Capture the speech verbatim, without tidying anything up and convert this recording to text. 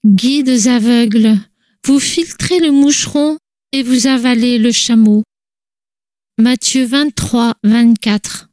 Guides aveugles, vous filtrez le moucheron et vous avalez le chameau. Matthieu vingt-trois, vingt-quatre.